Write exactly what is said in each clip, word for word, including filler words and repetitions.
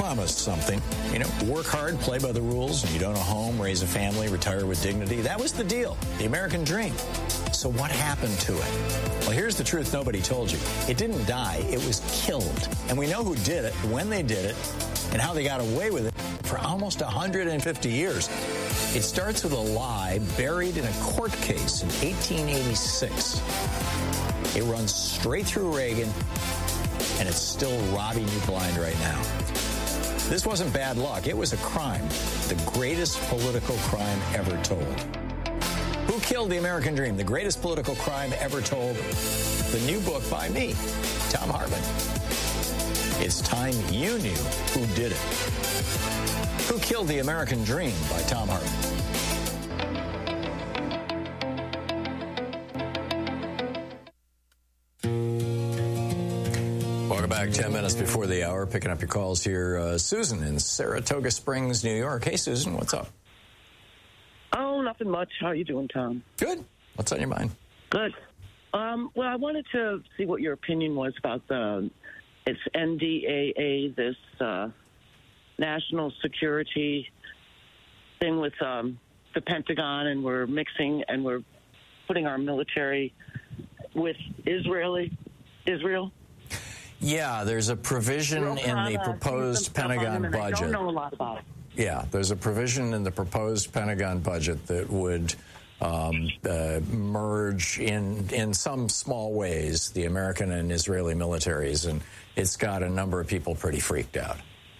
promised something. You know, work hard, play by the rules, and you don't own a home, raise a family, retire with dignity. That was the deal, the American dream. So what happened to it? Well, here's the truth nobody told you. It didn't die. It was killed. And we know who did it, when they did it, and how they got away with it for almost one hundred fifty years. It starts with a lie buried in a court case in eighteen eighty-six. It runs straight through Reagan, and it's still robbing you blind right now. This wasn't bad luck. It was a crime, the greatest political crime ever told. Who killed the American dream? The greatest political crime ever told. The new book by me, Thom Hartmann. It's time you knew who did it. Who Killed the American Dream by Thom Hartmann. Welcome back. Ten minutes before the hour, picking up your calls here. Uh, Susan in Saratoga Springs, New York. Hey, Susan, what's up? Oh, nothing much. How are you doing, Tom? Good. What's on your mind? Good. Um, well, I wanted to see what your opinion was about the it's N D A A, this uh, national security thing with um, the Pentagon, and we're mixing and we're putting our military with Israeli Israel. Yeah, there's a provision in the proposed Pentagon budget. I don't know a lot about it. Yeah, there's a provision in the proposed Pentagon budget that would um, uh, merge in in some small ways the American and Israeli militaries, and it's got a number of people pretty freaked out.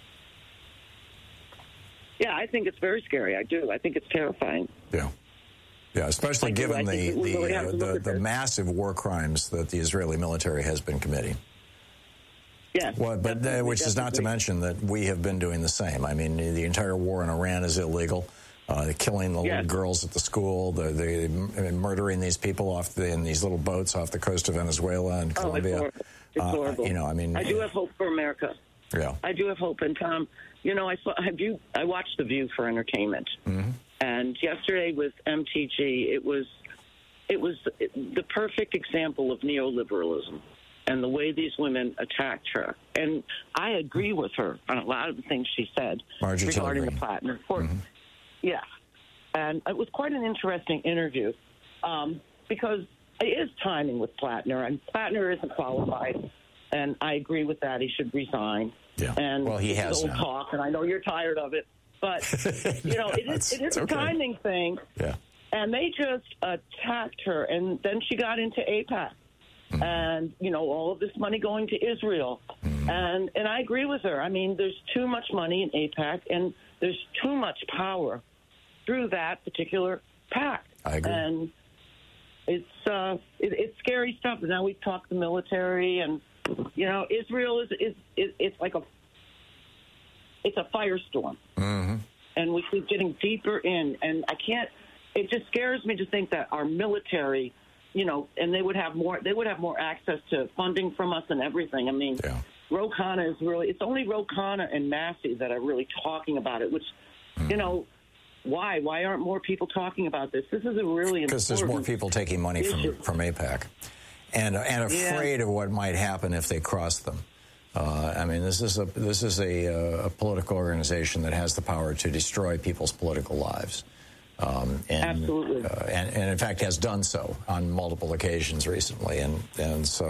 Yeah, I think it's very scary. I do. I think it's terrifying. Yeah. Yeah, especially given the the, really uh, the, the massive war crimes that the Israeli military has been committing. Yes. Well, but uh, which is not to mention that we have been doing the same. I mean, the entire war in Iran is illegal. Uh, the killing the yes. little girls at the school, the, the murdering these people off the, in these little boats off the coast of Venezuela and Colombia. Oh, it's horrible. It's uh, horrible. You know, I mean, I do have hope for America. Yeah. I do have hope. And Tom, you know, I saw, have you? I watched The View for entertainment, mm-hmm. and yesterday with M T G, it was, it was the perfect example of neoliberalism. And the way these women attacked her. And I agree with her on a lot of the things she said Marjorie regarding Taylor the Plattner report. Mm-hmm. Yes. And it was quite an interesting interview um, because it is timing with Plattner. And Plattner isn't qualified. And I agree with that. He should resign. Yeah. And well, he has old now. talk, and I know you're tired of it. But, you know, it is, it is a okay. timing thing. Yeah. And they just attacked her. And then she got into AIPAC. Mm-hmm. And, you know, all of this money going to Israel. Mm-hmm. And and I agree with her. I mean, there's too much money in AIPAC, and there's too much power through that particular pact. I agree. And it's, uh, it, it's scary stuff. Now we've talked the military, and, you know, Israel is, is, is it's like a, it's a firestorm. Mm-hmm. And we keep getting deeper in. And I can't, it just scares me to think that our military, you know, and they would have more. They would have more access to funding from us and everything. I mean, yeah. Ro Khanna is really. It's only Ro Khanna and Massey that are really talking about it. Which, mm. you know, why? Why aren't more people talking about this? This is a really because there's more people taking money issue. from from AIPAC, and and afraid yeah. of what might happen if they cross them. Uh, I mean, this is a this is a, a political organization that has the power to destroy people's political lives. Um, and, Absolutely. Uh, and, and in fact has done so on multiple occasions recently, and and so.